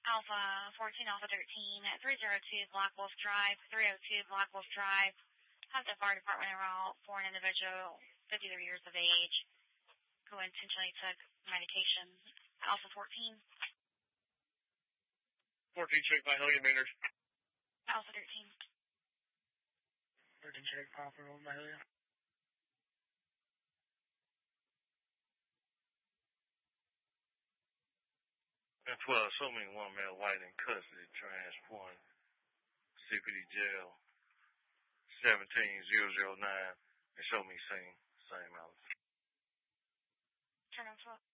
Alpha 14, Alpha 13, 302 Black Wolf Drive, 302 Black Wolf Drive. Have the fire department en route for an individual 53 years of age who intentionally took medication. Alpha 14. 14, check Mahalia meters. Alpha 13. 13, check Papa Road, Mahalia. And 12, show me one male white in custody, transport, CPD jail, 17009, and show me same hours. Turn on 12.